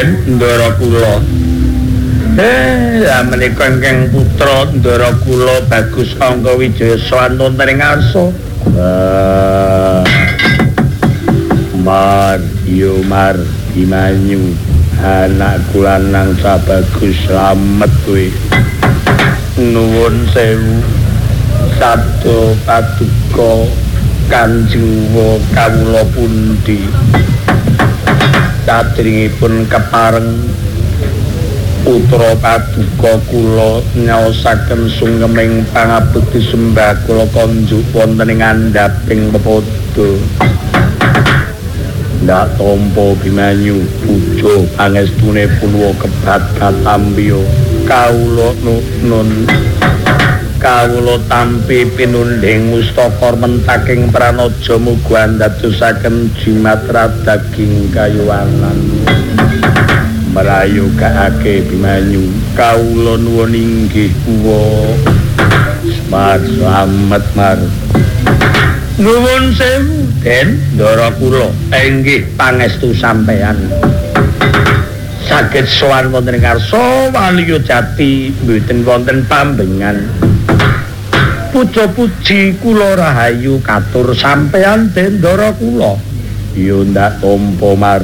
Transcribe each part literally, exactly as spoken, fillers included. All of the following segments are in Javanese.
Den ndara kula. Eh, lah menika ingkang putra ndara kula Bagus Angga Wijaya sowan wonten ing ngarsa. Mar yo mar Bimanyu anak kula nang Bagus slamet kowe. Nuwun sewu sabda paduka Kanjeng kawula pundi sadèrèngipun kepareng putra paduka kula nyaosaken sungeming pangabekti sembah kula konjuk wonten ing andhaping pepodo ndak tampa Bimanyu puja pangestune Purwa kebat katambiya kawula nun kawula tampi pinunding mustaka mentaking pranaja muga ndadosaken jimat daging kayuwanan mrayogakake Bimanyu kawula nuwun inggih kuwa Semar slamet mar nuwun sewu Den ndara kula inggih pangestu sampeyan saged sowan wonten ing ngarsa Waliya Jati mboten wonten pambengan puja puji kula rahayu katur sampeyan Den ndara kula ya ndak tampa mar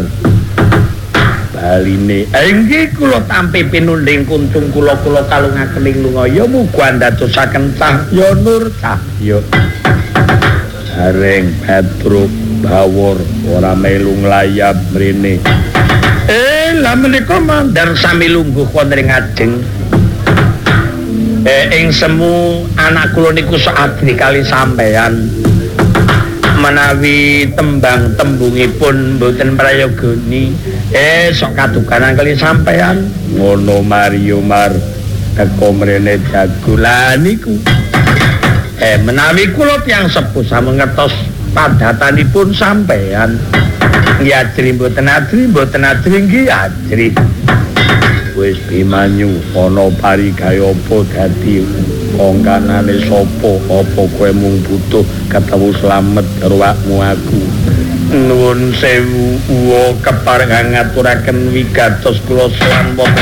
baline inggih kula tampi pinunding kuntung kula kula kalungaken ing lungaya muga ndadosaken cahya nur cahya areng Petruk bawor ora melu nglayap mrene eh lah menika mandar sami lungguh wonten ing ajeng eh ing semu anak kula niku sok adri kali sampean menawi tembang tembungipun mboten prayogani eh sok kadukanan kali sampean ngono Mario Mar teko mrene jagolan niku eh menawi kula tiyang sepuh sampun ngertos padatanipun sampean nggih ajri mboten ajri mboten ajri nggih ajri wis Bimanyu ana parigaya apa dadi kongkanane sapa apa kowe mung butuh ketemu slamet karo awakmu aku nuwun sewu uwa kepareng ngaturaken wigatos kula sowan